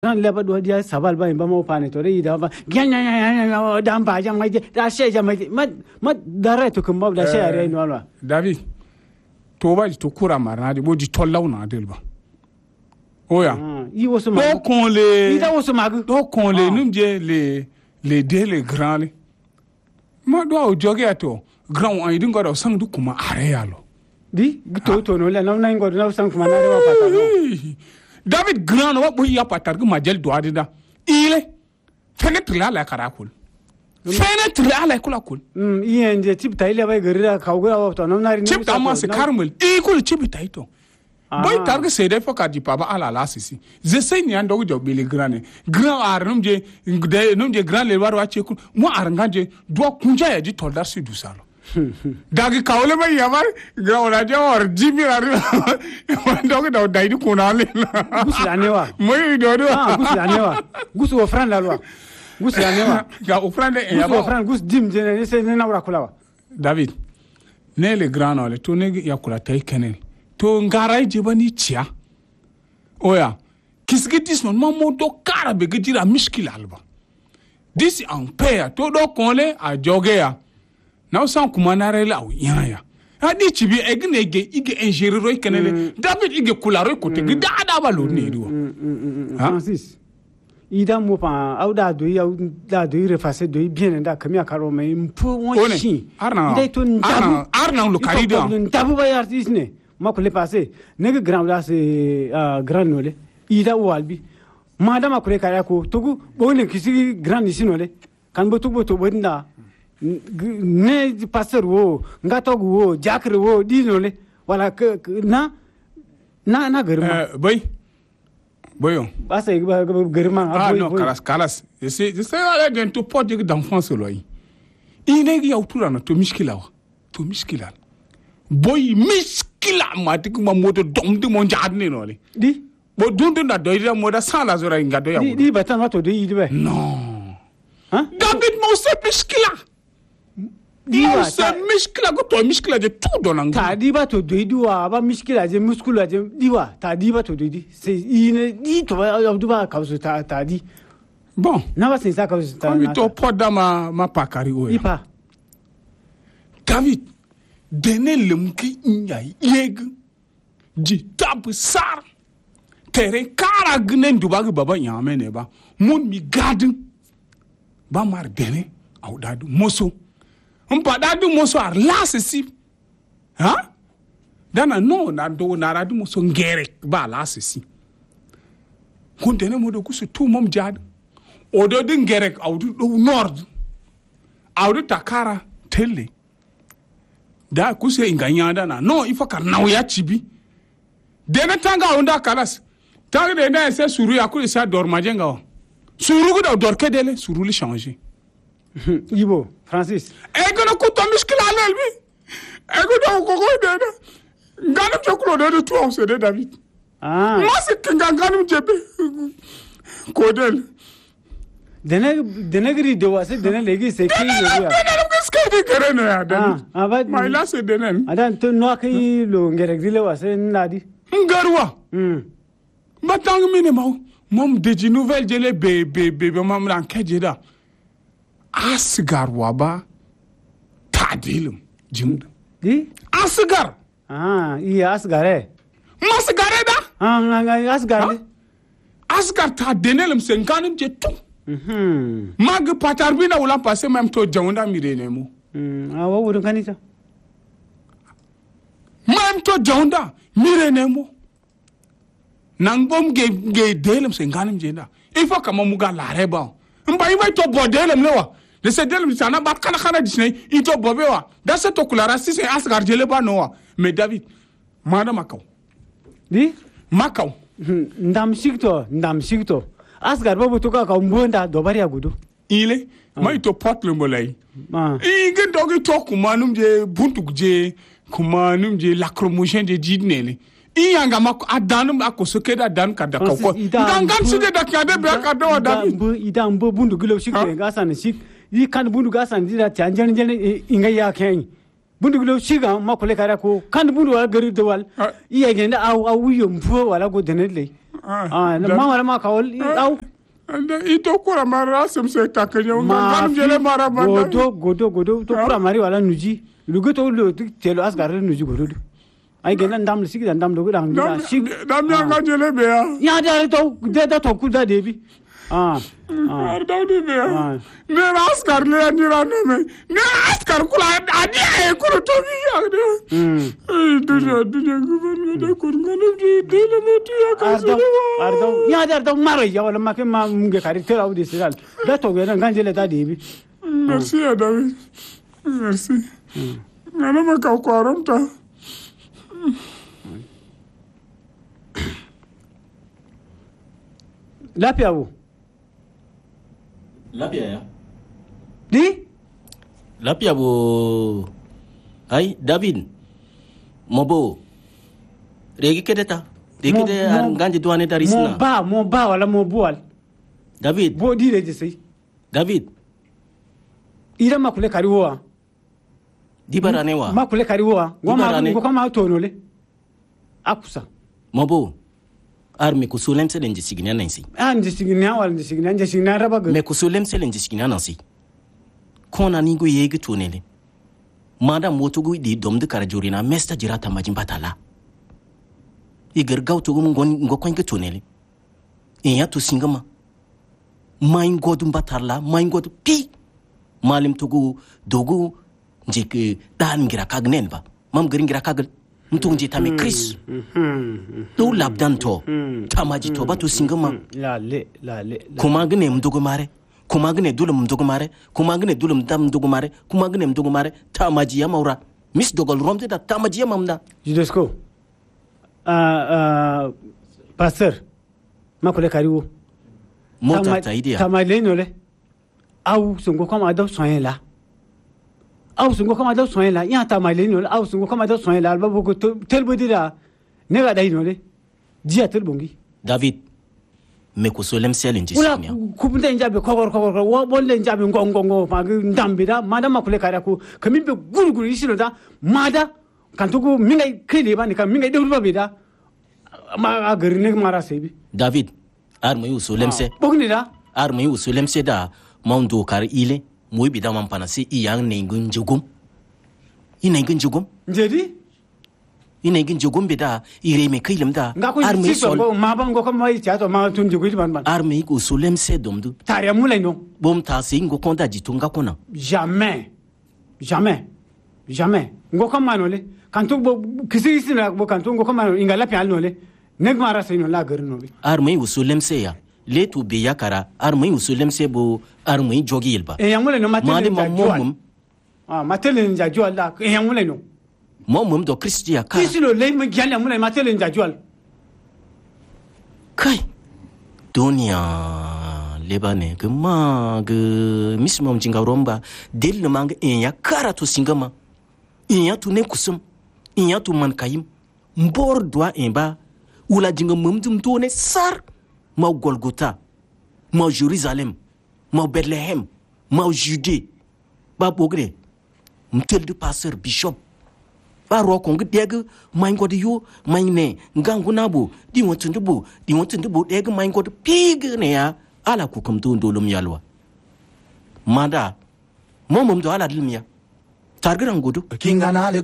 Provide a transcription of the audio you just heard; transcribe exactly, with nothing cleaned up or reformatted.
ran leba do dia sabal ba ba mo pane to ri da ba ganya dam ba jam mai da she jam mai ma ma dare to kuma da she are no ala David to ba to kura marna de bo di tollaw na del ba oya i wo so ma do kon le i da wo so ma do kon le num je le le de le grand le ma do o joge ato grand an idin go do sang du kuma are yalo di to to no le na na ngo na sang kuma na re wa pata no David Grand wa bo ya patar ko majel do adida ile fenêtre la la karakul fenêtre la la kula kul mm iye tip taile bay garira kawga wa to na ri tip ta ma se karmel e kul tip taito boy targa se de foka di papa ala la sisi je sei ni ando do bele grand grand ar num je num je grand le war wa che kul mo ar nganje do kunja ya di toldar si du salo dagi kawle ba yamar grawla jawar jibi ari wando do dai du kunale gusi anewa moy do do ah gusi anewa gusi wo fran la loi gusi anewa ga ofrande e yaba ofrande gus dim je se ne na wura kulawa David ne le grand ole to ne yakula tay kenel to ngaray je bani chia oya kisgitis non mamo do kara be gidira miskila alba disi en pair to do konle a jogeya now san kuma na rela o yaya adi chibi egne ge ige ingérer roy kenele David ige kularo ko te gida da ba lo ne diwa Francis ida mo pa au da do ya da do refacer do bien da kamia karo me mpo won chi arna ida to ndabu arna lo karida ndabu ba artiste ne ma ko le passé ne grand da c'est grand nole ida walbi madama ko le kaya ko togu bone kisi grand ici nole kan bo to bo to bonda ne passer wo ngatogu wo jakre wo dinole wala na na na garma euh boy boyo basa garma ah non kalas kalas je sais je sais ala den to pot de d'enfance loyi ine gi autura na to miskila wa to miskila boy miskila ma tik ma moto dom de mon jadne no le di bo dundu na do ida moda sala zora ngado ya di di batan wato do yidi be non hein David mo se miskila Diwa sa miskila go to miskila je tout donang ta diba to doidiwa ba miskila je muskula je diwa ta diba to doidi c'est ine di to ba duba kausu ta ta di bon na ba sin sa kausu ta na to poda ma ma pakari o ipa David denelem ki nyai yeg ji tab sar tere kara gnen duba ga baba nyame ne ba mun mi gadin ba mar dene au dadu moso mpa dadu moso ar lasisi ha dana no na do na radu moso ngere ba lasisi kuntene modo kusu tu mom jad odo din ngere au du nord au du takara tele da kuse inganya dana no ifa karnaw ya chibi dena tanga onda kalas tanga de na se suru ya kuli sa dormajenga suru go dorke dele suru li changer Ibo, Francis. Ego na kuto miskila lelbi. Ego na ukoko dede. Nganu chokuro dede tu au sede David. Ah. Masi kinga nganu jebe. Kodel. Dene dene gri dewa se dene legi se ki ya. Dene lu kiske di kere no ya David. Ah, abad. Ma ila se dene. Adan to no kai lo ngere gri le wa se nadi. Ngarwa. Hmm. Batang mine mau. Mom deji nouvelle jele be be be mam ran kejeda. Asgar waba tadilum jimda di asgar ah iya asgar eh masgar da ah nga asgar asgar ta denelum senkanim je tout mhm mag patar bina wala passer même to jawnda mirene mo hmm ah wo wudun kanita même to jawnda mirene mo nang bom ge ge delum senkanim je da il faut que mamuga la reba mbay bay to bodelum lewa de se delum sana ba kana kana disney ito bobewa da se to kulara si se asgar jele ba noa mais David mada makaw di makaw ndam sikto ndam sikto asgar babu to ka ka mbonda do bari agudu ile mai to portland molay ah i ngi dogi to kuma num je buntu je kuma num je lacrymogène de jidnele i yanga mako adanum akoso keda dan ka da ko ngangan side da ka de ba ka do da ida mbo bundu gilo sikre ga san sik i kan bundu ga san dira tanjan jene inga ya ken bundu gilo siga mako le kara ko kan bundu wal gari de wal i yagenda aw aw wiyo mfo wala go denele ah ma wala ma kawol au anda ito kura mara sem se takanyo ngam jele mara banda godo godo godo to kura mari wala nuji lugo to lo telo asgar nuji godo ay gena ndam sigi ndam do gudang dina sig dam ya ga jele be ya ya da to de da to ku da debi ah ah da de be ya ne asgar le ni ra ne me ne asgar kula ani e kuro to bi ya de mm du du du gouvernement de kur ngana di de le meti ya ka ardo ardo ya da to maro ya wala ma ke ma munge kari tera udi siral da to gena nganjele da debi merci ya David merci ngana ma ka ko aronta lafiya wo lafiya ya di lafiya wo ai David mobo regi kedeta regi de an ganje duane darisna mo ba mo ba wala mo bual David bo di reji sai David ira makule kariwa dibarane wa makule kariwa ngoma ngo kama tonole akusa mobo arme ko solem se lenji sigina nansi an ji sigina wal ji sigina ji sigina raba go me ko solem se lenji sigina nansi kona ni go yegi tonele madam moto go di dom de karajorina mesta jirata majin batala igar gauto go ngon ngo kwanke tonele iya to singama main godum batarla main god pi malim togo dogo jike dan ngira kagnen ba mam gari ngira kagal mtung je tame Chris to labdan to tamaji to ba to singama la le la le kuma gane mdogo mare kuma gane dulum mdogo mare kuma gane dulum dam mdogo mare kuma gane mdogo mare tamaji ya maura miss dogol romte da tamaji ya mamda judesko ah ah pastor makule kariwo mota taidia tamale nole au sungo kama da soyen la au sungo kama da soyen la ya tamale nole au sungo kama da soyen la babu ko telbo dira ne ga dai nole dia telbongi David me ko solem selen jisinya ku bunde njabe kokor kokor wo bolle njabe ngongo ngo ma ndambira mada makule kara ku kamimbe guruguru isino da mada kantugo minga krede ba ni kam minga dewru ba bida ma garine mara sebi David armo yu solem se bogni da armo yu solem se da maundo kar ile moy bi da man panase iyang nengun jugum inengun jugum njedi inengun jugum bi da ire me kailam da armo yu sol ma bango ko mai cha to ma tun jugu ban ban armo yu solem se domdu tare mulai no bom ta se ngo konda jitunga kona jamais jamais jamais ngo ko manole kantu bo kisi kisi na bo kantu ngo ko manole ingala pi alnole nek mara se no la garno bi armo yu solem se ya le tu be yakara armo yu solem se bo armo yu jogi ilba e yamule no matele ma mom ah matele nja jwal la e yamule no mom do Christia ka kisi lo le me gyale yamule matele nja jwal kai dunia lebane ke mag mismom jinga romba del mang en ya kara to singama en ya tu ne kusum en ya tu man kayim mbor doa en ba ula jinga mumdum to ne sar ma Golgotha ma Jerusalem ma Bethlehem ma Judée ba bogre mtel du pasteur bishop ba ro ko ngdeg may ngod yo may ne ngangu nabo di wontundu bo di wontundu bo deg may ngod pig ne ya ala ku kum do ndolum yalwa manda momum do ala dilmiya targaran godo kinga na